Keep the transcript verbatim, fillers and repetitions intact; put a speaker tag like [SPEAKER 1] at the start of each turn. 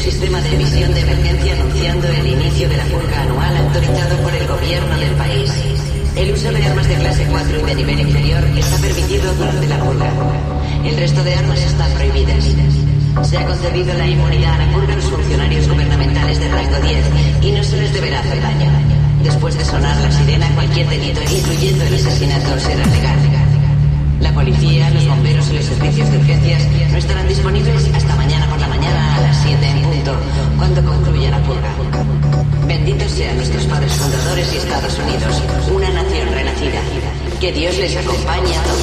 [SPEAKER 1] sistema de emisión de emergencia anunciando el inicio de la purga anual autorizado por el gobierno del país. El uso de armas de clase cuatro y de nivel inferior está permitido durante la purga. El resto de armas están prohibidas. Se ha concedido la inmunidad a la purga a los funcionarios gubernamentales de rango diez y no se les deberá hacer daño. Después de sonar la sirena, cualquier delito, incluyendo el asesinato, será legal. La policía, los bomberos y los servicios de urgencias no estarán disponibles hasta mañana por la mañana a las siete en punto, cuando concluya la purga. Benditos sean nuestros padres fundadores y Estados Unidos, una nación renacida. Que Dios les acompañe a todos.